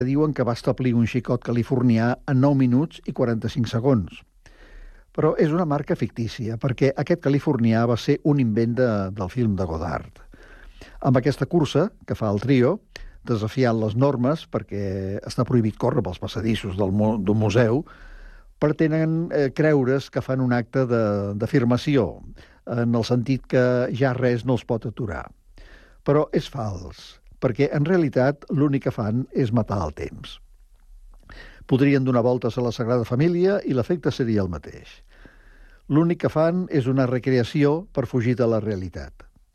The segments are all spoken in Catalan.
diuen que va establir un xicot californià en 9 minuts i 45 segons. Però és una marca fictícia, perquè aquest californià va ser un invent del film de Godard. Amb aquesta cursa que fa el trio, desafiant les normes, perquè està prohibit córrer pels passadissos d'un museu, pretenen creure's que fan un acte d'afirmació, en el sentit que ja res no els pot aturar. Però és fals, perquè en realitat l'únic que fan és matar el temps. Podrien donar voltes a la Sagrada Família i l'efecte seria el mateix. L'únic que fan és una recreació per fugir de la realitat.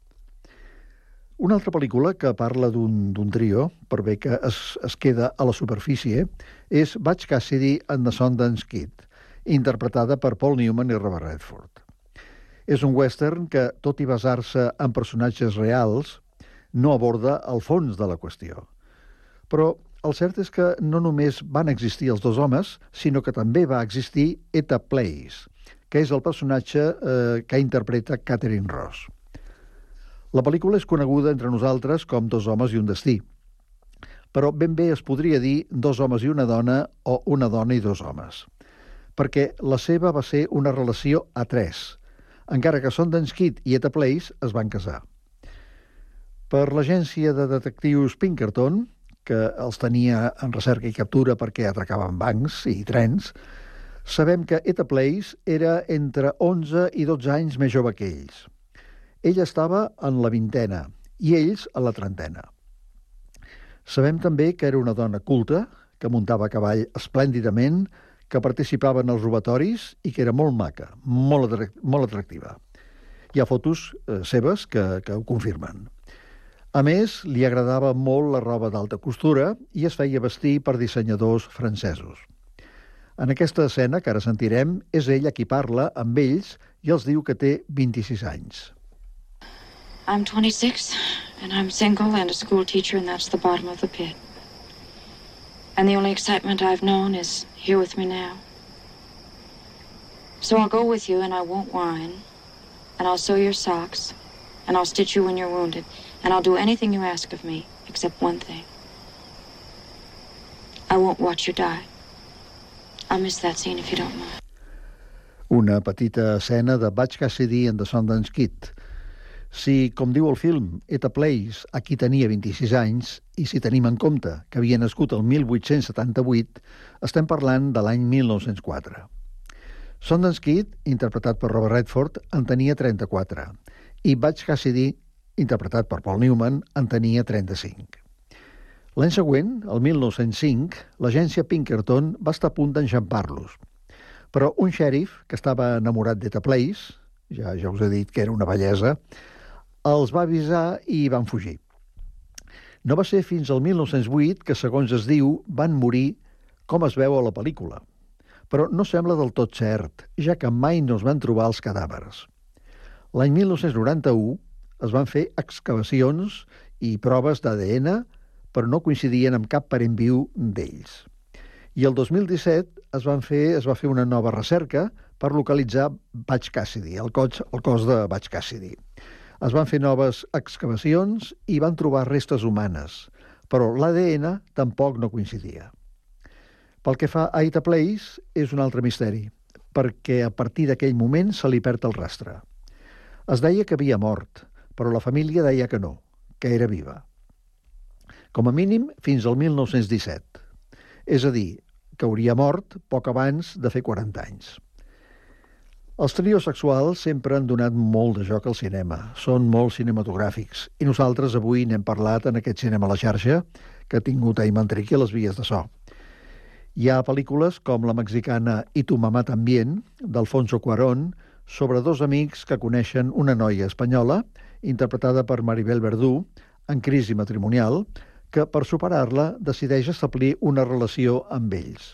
Una altra pel·lícula que parla d'un trio, per bé que es queda a la superfície, és Butch Cassidy and the Sundance Kid, interpretada per Paul Newman i Robert Redford. És un western que, tot i basar-se en personatges reals, no aborda el fons de la qüestió. Però el cert és que no només van existir els dos homes, sinó que també va existir Etta Place, que és el personatge que interpreta Catherine Ross. La pel·lícula és coneguda entre nosaltres com Dos homes i un destí, però ben bé es podria dir Dos homes i una dona o Una dona i dos homes, perquè la seva va ser una relació a tres, encara que Sundance Kid i Etta Place es van casar. Per l'agència de detectius Pinkerton, que els tenia en recerca i captura perquè atracaven bancs i trens, sabem que Etta Place era entre 11 i 12 anys més jove que ells. Ella estava en la vintena i ells en la trentena. Sabem també que era una dona culta, que muntava a cavall esplèndidament, que participava en els robatoris i que era molt maca, molt atractiva. Hi ha fotos seves que ho confirmen. A més, li agradava molt la roba d'alta costura i es feia vestir per dissenyadors francesos. En aquesta escena, que ara sentirem, és ella qui parla amb ells i els diu que té 26 anys. I'm 26, and I'm single and a school teacher, and that's the bottom of the pit. And the only excitement I've known is here with me now. So I'll go with you, and I won't whine, and I'll sew your socks, and I'll stitch you when you're wounded, and I'll do anything you ask of me, except one thing. I won't watch you die. I'll miss that scene if you don't mind. Una petita escena de Butch Cassidy and the Sundance Kid. Si, com diu el film, Etta Place aquí tenia 26 anys, i si tenim en compte que havia nascut el 1878, estem parlant de l'any 1904. Sundance Kid, interpretat per Robert Redford, en tenia 34, i Butch Cassidy, interpretat per Paul Newman, en tenia 35. L'any següent, el 1905, l'agència Pinkerton va estar a punt d'enxampar-los. Però un xèrif, que estava enamorat d'Etta Place, ja us he dit que era una bellesa, els va avisar i van fugir. No va ser fins al 1908 que, segons es diu, van morir com es veu a la pel·lícula. Però no sembla del tot cert, ja que mai no es van trobar els cadàvers. L'any 1991 es van fer excavacions i proves d'ADN, però no coincidien amb cap parent viu d'ells. I el 2017 es va fer una nova recerca per localitzar Butch Cassidy, el cos de Butch Cassidy. Es van fer noves excavacions i van trobar restes humanes, però l'ADN tampoc no coincidia. Pel que fa a Etta Place, és un altre misteri, perquè a partir d'aquell moment se li perd el rastre. Es deia que havia mort, però la família deia que no, que era viva. Com a mínim fins al 1917. És a dir, que hauria mort poc abans de fer 40 anys. Els trios sexuals sempre han donat molt de joc al cinema, són molt cinematogràfics, i nosaltres avui n'hem parlat en aquest Cinema a la xarxa, que ha tingut a Imantriqui a les vies de so. Hi ha pel·lícules com la mexicana I tu mamá también, d'Alfonso Cuarón, sobre dos amics que coneixen una noia espanyola, interpretada per Maribel Verdú, en crisi matrimonial, que per superar-la decideix establir una relació amb ells.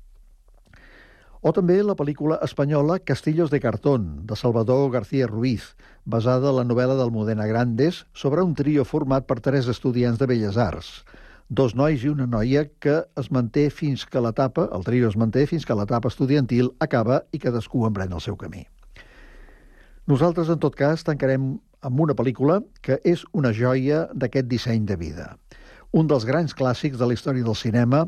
O també la pel·lícula espanyola Castillos de Cartón, de Salvador García Ruiz, basada en la novel·la d'Almudena Grandes sobre un trio format per 3 estudiants de Belles Arts, 2 nois i una noia que es manté fins que l'etapa, el trio es manté fins que l'etapa estudiantil acaba i cadascú emprèn el seu camí. Nosaltres, en tot cas, tancarem amb una pel·lícula que és una joia d'aquest disseny de vida. Un dels grans clàssics de la història del cinema